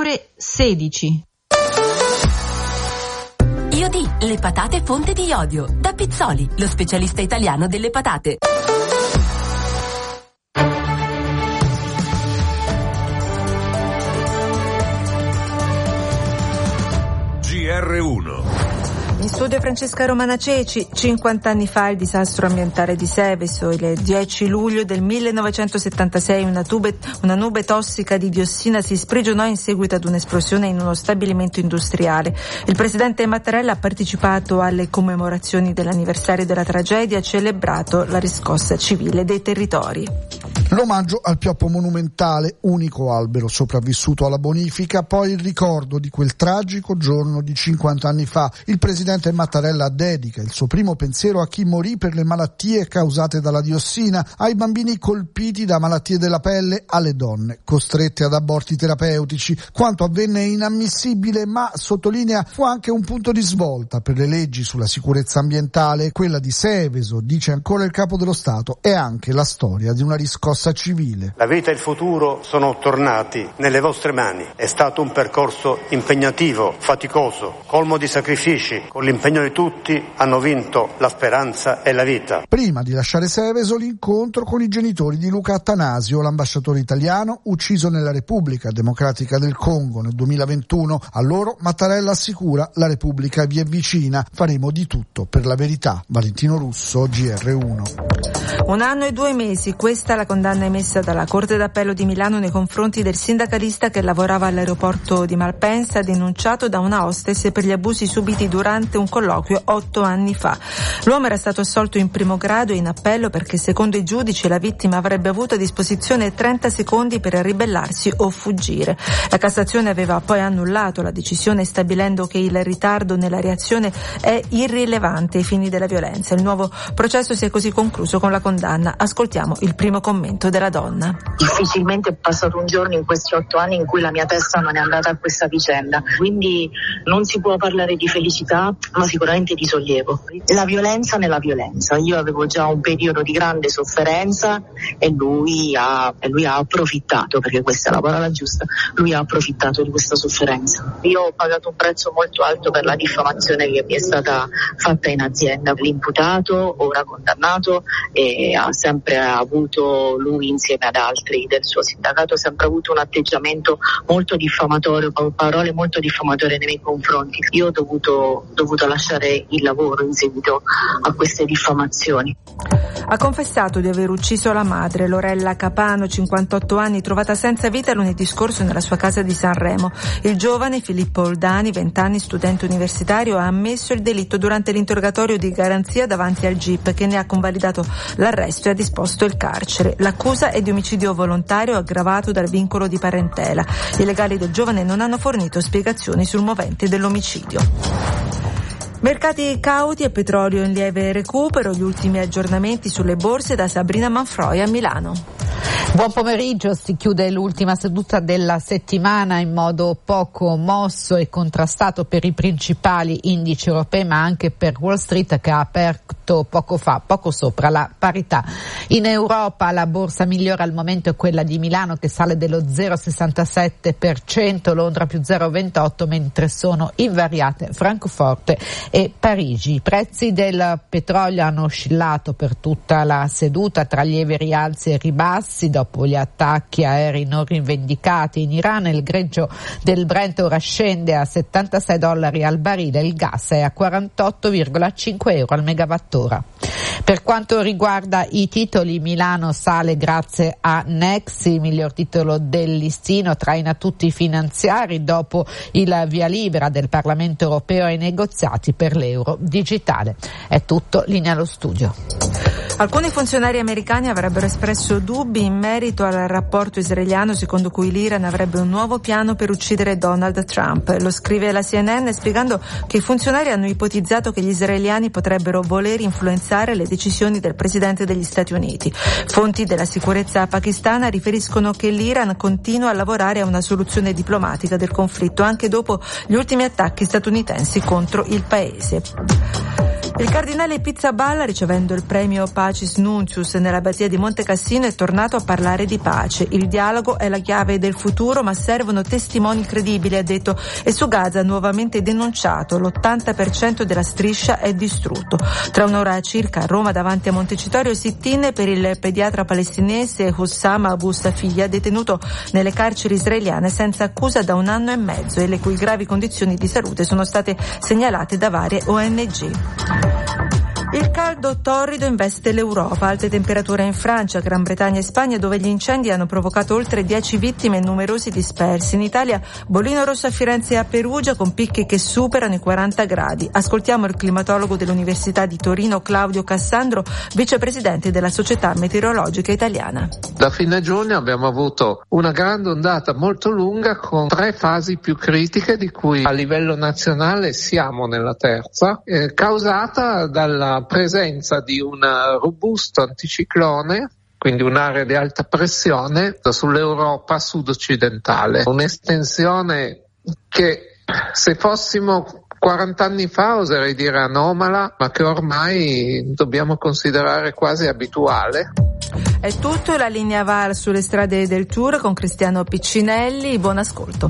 ore 16. Iodi, le patate fonte di iodio. Da Pizzoli, lo specialista italiano delle patate. GR1. In studio Francesca Romana Ceci. 50 anni fa il disastro ambientale di Seveso. Il 10 luglio del 1976 una nube tossica di diossina si sprigionò in seguito ad un'esplosione in uno stabilimento industriale. Il presidente Mattarella ha partecipato alle commemorazioni dell'anniversario della tragedia e ha celebrato la riscossa civile dei territori. L'omaggio al pioppo monumentale, unico albero sopravvissuto alla bonifica, poi il ricordo di quel tragico giorno di 50 anni fa. Il presidente Mattarella dedica il suo primo pensiero a chi morì per le malattie causate dalla diossina, ai bambini colpiti da malattie della pelle, alle donne costrette ad aborti terapeutici. Quanto avvenne è inammissibile, ma sottolinea fu anche un punto di svolta per le leggi sulla sicurezza ambientale. Quella di Seveso, dice ancora il capo dello Stato, è anche la storia di una riscossa civile. La vita e il futuro sono tornati nelle vostre mani. È stato un percorso impegnativo, faticoso, colmo di sacrifici. Con l'impegno di tutti hanno vinto la speranza e la vita. Prima di lasciare Seveso, l'incontro con i genitori di Luca Attanasio, l'ambasciatore italiano ucciso nella Repubblica Democratica del Congo nel 2021. A loro Mattarella assicura: la Repubblica vi è vicina, faremo di tutto per la verità. Valentino Russo, GR1. 1 anno e 2 mesi, questa è la condanna emessa dalla Corte d'Appello di Milano nei confronti del sindacalista che lavorava all'aeroporto di Malpensa, denunciato da una hostess per gli abusi subiti durante un colloquio 8 anni fa. L'uomo era stato assolto in primo grado e in appello perché secondo i giudici la vittima avrebbe avuto a disposizione 30 secondi per ribellarsi o fuggire. La Cassazione aveva poi annullato la decisione stabilendo che il ritardo nella reazione è irrilevante ai fini della violenza. Il nuovo processo si è così concluso con la condanna. Ascoltiamo il primo commento della donna. Difficilmente è passato un giorno in questi 8 anni in cui la mia testa non è andata a questa vicenda, quindi non si può parlare di felicità, ma sicuramente di sollievo. La violenza nella violenza. Io avevo già un periodo di grande sofferenza e lui ha approfittato, perché questa è la parola giusta, lui ha approfittato di questa sofferenza. Io ho pagato un prezzo molto alto per la diffamazione che mi è stata fatta in azienda. L'imputato, ora condannato, ha sempre avuto, lui insieme ad altri del suo sindacato, ha sempre avuto un atteggiamento molto diffamatorio, parole molto diffamatorie nei miei confronti. Io ho dovuto lasciare il lavoro in seguito a queste diffamazioni. Ha confessato di aver ucciso la madre, Lorella Capano, 58 anni, trovata senza vita lunedì scorso nella sua casa di Sanremo. Il giovane Filippo Oldani, 20 anni, studente universitario, ha ammesso il delitto durante l'interrogatorio di garanzia davanti al GIP, che ne ha convalidato l'arresto e ha disposto il carcere. L'accusa è di omicidio volontario aggravato dal vincolo di parentela. I legali del giovane non hanno fornito spiegazioni sul movente dell'omicidio. Mercati cauti e petrolio in lieve recupero, gli ultimi aggiornamenti sulle borse da Sabrina Manfroi a Milano. Buon pomeriggio, si chiude l'ultima seduta della settimana in modo poco mosso e contrastato per i principali indici europei, ma anche per Wall Street, che ha aperto poco sopra la parità. In Europa la borsa migliore al momento è quella di Milano, che sale dello 0,67%, Londra più 0,28%, mentre sono invariate Francoforte e Parigi. I prezzi del petrolio hanno oscillato per tutta la seduta tra lievi rialzi e ribassi dopo gli attacchi aerei non rivendicati in Iran. Il greggio del Brent ora scende a $76 al barile, il gas è a 48,5 euro al megawattora. Per quanto riguarda i titoli, Milano sale grazie a Nexi, miglior titolo del listino, traina tutti i finanziari dopo il via libera del Parlamento europeo ai negoziati per l'euro digitale. È tutto, linea allo studio. Alcuni funzionari americani avrebbero espresso dubbi in merito al rapporto israeliano secondo cui l'Iran avrebbe un nuovo piano per uccidere Donald Trump. Lo scrive la CNN spiegando che i funzionari hanno ipotizzato che gli israeliani potrebbero voler influenzare le decisioni del presidente degli Stati Uniti. Fonti della sicurezza pakistana riferiscono che l'Iran continua a lavorare a una soluzione diplomatica del conflitto anche dopo gli ultimi attacchi statunitensi contro il paese. Il cardinale Pizzaballa, ricevendo il premio Pacis Nuntius nell'abbazia di Monte Cassino, è tornato a parlare di pace. Il dialogo è la chiave del futuro, ma servono testimoni credibili, ha detto, e su Gaza ha nuovamente denunciato l'80% della striscia è distrutto. Tra un'ora circa a Roma, davanti a Montecitorio, sit-in per il pediatra palestinese Hussam Abu Safiya, detenuto nelle carceri israeliane senza accusa da 1 anno e mezzo e le cui gravi condizioni di salute sono state segnalate da varie ONG. Il caldo torrido investe l'Europa, alte temperature in Francia, Gran Bretagna e Spagna, dove gli incendi hanno provocato oltre 10 vittime e numerosi dispersi. In Italia, bollino rosso a Firenze e a Perugia con picchi che superano i 40 gradi. Ascoltiamo il climatologo dell'Università di Torino, Claudio Cassandro, vicepresidente della Società Meteorologica Italiana. Da fine giugno abbiamo avuto una grande ondata molto lunga con 3 fasi più critiche, di cui a livello nazionale siamo nella terza, causata dalla presenza di un robusto anticiclone, quindi un'area di alta pressione sull'Europa sud-occidentale, un'estensione che se fossimo 40 anni fa oserei dire anomala, ma che ormai dobbiamo considerare quasi abituale. È tutto, la linea va sulle strade del Tour con Cristiano Piccinelli, buon ascolto.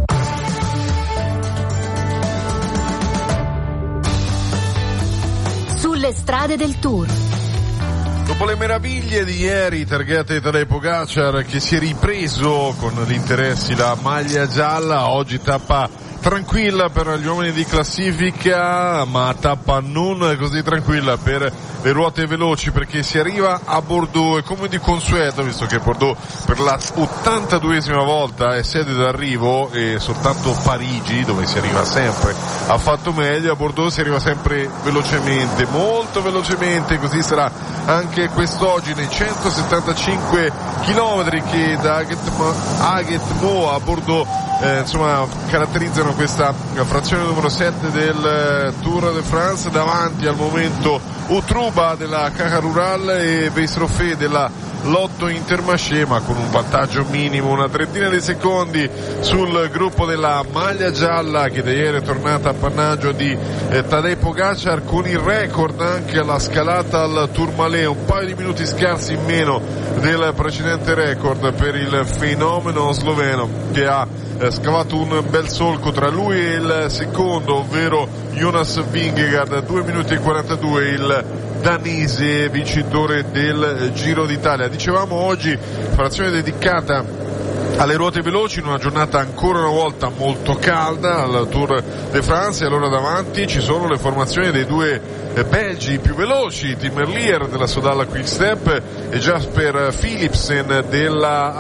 Sulle strade del Tour. Dopo le meraviglie di ieri, targate Tadej Pogačar che si è ripreso con gli interessi la maglia gialla, oggi tappa tranquilla per gli uomini di classifica, ma tappa non così tranquilla per le ruote veloci, perché si arriva a Bordeaux e come di consueto, visto che Bordeaux per la 82esima volta è sede d'arrivo e soltanto Parigi, dove si arriva sempre, ha fatto meglio, a Bordeaux si arriva sempre velocemente, molto velocemente, così sarà anche quest'oggi nei 175 chilometri che da Aguet-Mo a Bordeaux caratterizzano questa frazione numero 7 del Tour de France. Davanti al momento Utruba della Caja Rural e Beisrofé della Lotto Intermarché, ma con un vantaggio minimo, una trentina di secondi sul gruppo della maglia gialla, che da ieri è tornata appannaggio di Tadej Pogačar, con il record anche alla scalata al Tourmalet, un paio di minuti scarsi in meno del precedente record per il fenomeno sloveno, che ha scavato un bel solco tra lui e il secondo, ovvero Jonas Vingegaard, 2 minuti e 42 il danese vincitore del Giro d'Italia. Dicevamo oggi frazione dedicata alle ruote veloci in una giornata ancora una volta molto calda al Tour de France, e allora davanti ci sono le formazioni dei 2 belgi più veloci, Tim Merlier della Sodalla Quickstep e Jasper Philipsen della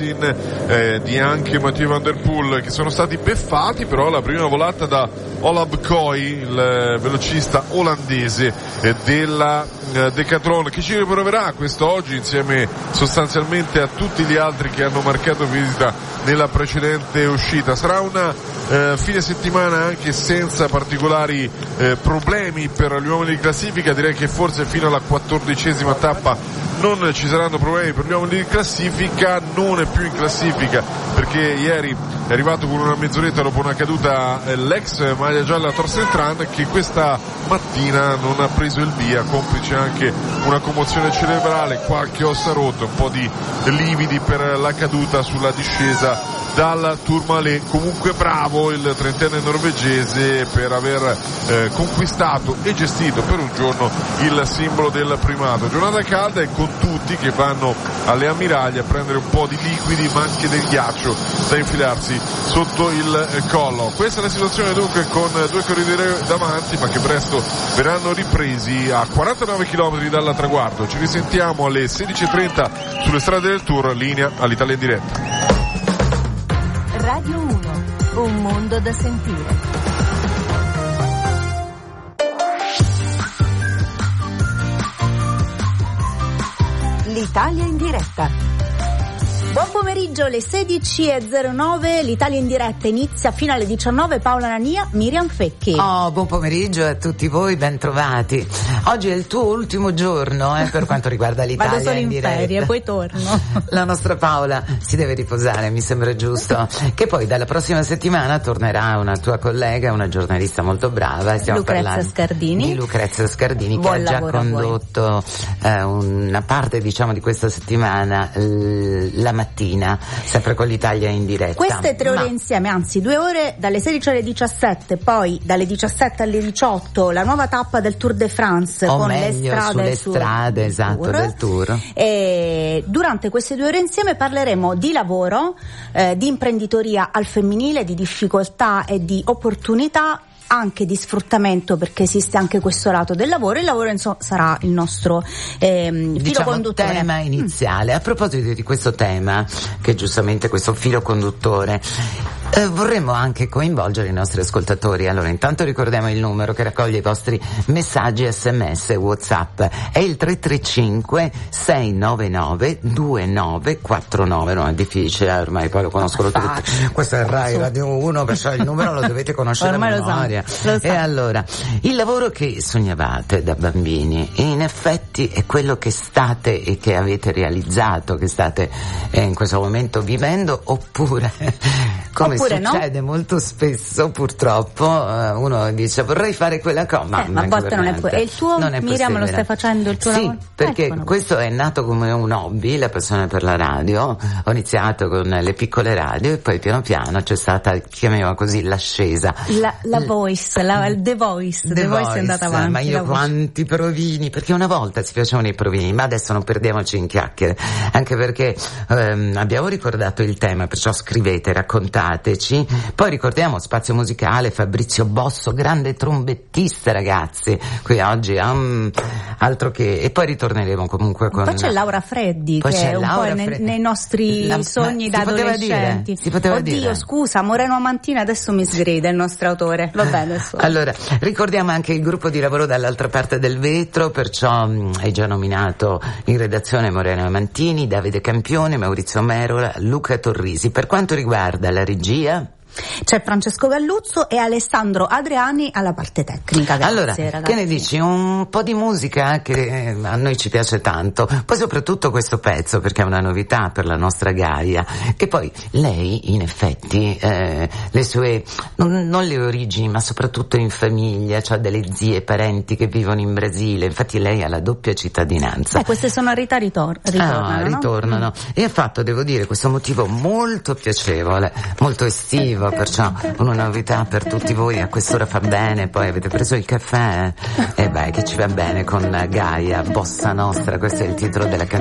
Alpecin, di anche Mathieu Van Der Poel, che sono stati beffati però la prima volata da Olav Koy, il velocista olandese della Decathlon, che ci riproverà quest'oggi insieme sostanzialmente a tutti gli altri che hanno marcato visita nella precedente uscita. Sarà una fine settimana anche senza particolari problemi per gli uomini di classifica, direi che forse fino alla 14ª tappa non ci saranno problemi per gli uomini di classifica. Non è più in classifica perché ieri è arrivato con una mezz'oretta dopo una caduta l'ex maglia gialla Torsten Tran, che questa mattina non ha preso il via, complice anche una commozione cerebrale, qualche ossa rotta, un po' di lividi per la caduta sulla discesa dal Tourmalet. Comunque bravo il trentenne norvegese per aver conquistato e gestito per un giorno il simbolo del primato. Giornata calda e con tutti che vanno alle ammiraglie a prendere un po' di liquidi, ma anche del ghiaccio da infilarsi sotto il collo. Questa è la situazione dunque, con 2 corridori davanti, ma che presto verranno ripresi a 49 km dal traguardo. Ci risentiamo alle 16:30 sulle strade del Tour, linea all'Italia in diretta. Radio 1, un mondo da sentire. L'Italia in diretta. Buon pomeriggio, le 16:09, l'Italia in diretta inizia fino alle 19. Paola Nania, Miriam Fecchi. Buon pomeriggio a tutti voi, ben trovati. Oggi è il tuo ultimo giorno per quanto riguarda l'Italia. Vado solo in diretta. Ferie, poi torno. La nostra Paola si deve riposare, mi sembra giusto. Che poi dalla prossima settimana tornerà una tua collega, una giornalista molto brava. Stiamo parlando di Lucrezia Scardini, che ha già condotto una parte, diciamo, di questa settimana, la mattina, sempre con l'Italia in diretta. Queste 3 ore insieme, anzi 2 ore dalle 16 alle 17, poi dalle 17 alle 18 la nuova tappa del Tour de France, o con meglio, le strade esatto, del Tour. E durante queste 2 ore insieme parleremo di lavoro, di imprenditoria al femminile, di difficoltà e di opportunità, anche di sfruttamento, perché esiste anche questo lato del lavoro. Il lavoro, insomma, sarà il nostro filo conduttore, tema iniziale. A proposito di questo tema, che giustamente questo filo conduttore, vorremmo anche coinvolgere i nostri ascoltatori. Allora, intanto ricordiamo il numero che raccoglie i vostri messaggi SMS WhatsApp, è il 335 699 2949. Non è difficile, ormai poi lo conoscono tutti. Questo è il Rai Radio 1, perciò il numero lo dovete conoscere a memoria. E allora, il lavoro che sognavate da bambini, in effetti è quello che state e che avete realizzato, che state in questo momento vivendo, oppure come succede molto spesso, purtroppo, uno dice vorrei fare quella cosa, ma a volte non è e il tuo, Miriam, lo stai facendo il tuo lavoro? Sì, perché questo è nato come un hobby, la passione per la radio. Ho iniziato con le piccole radio e poi piano piano c'è stata, chiamiamola così, l'ascesa. La Voice, The Voice è andata avanti. Ma io quanti provini, perché una volta si facevano i provini, ma adesso non perdiamoci in chiacchiere, anche perché abbiamo ricordato il tema, perciò scrivete, raccontateci. Poi ricordiamo Spazio Musicale, Fabrizio Bosso, grande trombettista, ragazzi, qui oggi altro che, e poi ritorneremo comunque con... Poi c'è Laura Freddi, che è un po' nei nostri sogni da adolescenti. Oddio, scusa, Moreno Amantina adesso mi sgrida il nostro autore. Va bene. Allora, ricordiamo anche il gruppo di lavoro dall'altra parte del vetro, perciò hai già nominato in redazione Moreno Amantini, Davide Campione, Maurizio Merola, Luca Torrisi. Per quanto riguarda la regia, c'è Francesco Galluzzo e Alessandro Adriani alla parte tecnica. Grazie, allora, ragazzi. Che ne dici? Un po' di musica che a noi ci piace tanto, poi soprattutto questo pezzo, perché è una novità per la nostra Gaia, che poi lei in effetti le sue non le origini, ma soprattutto in famiglia, cioè delle zie, parenti che vivono in Brasile, infatti lei ha la doppia cittadinanza. Queste sonorità ritornano, no? E ha fatto, devo dire, questo motivo molto piacevole, molto estivo, perciò una novità per tutti voi. A quest'ora fa bene, poi avete preso il caffè e che ci va bene con Gaia, Bossa Nostra, questo è il titolo della canzone.